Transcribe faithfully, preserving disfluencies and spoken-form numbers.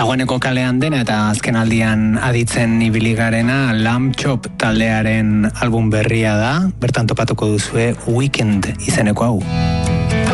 Dagoeneko kalean dena eta azken aldian aditzen ibiligarena Lamb Chop taldearen album berria da, bertan topatuko duzue Weekend izeneko hau.